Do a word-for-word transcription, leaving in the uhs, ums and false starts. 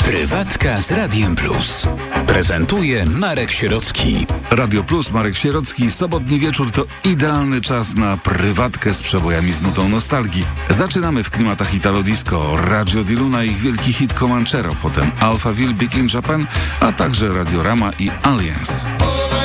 Prywatka z Radiem Plus. Prezentuje Marek Sierocki. Radio Plus, Marek Sierocki. Sobotni wieczór to idealny czas na prywatkę z przebojami z nutą nostalgii. Zaczynamy w klimatach Italo Disco, Radio di Luna i ich wielki hit Comanchero, potem Alphaville, Big in Japan, a także Radiorama i Alliance.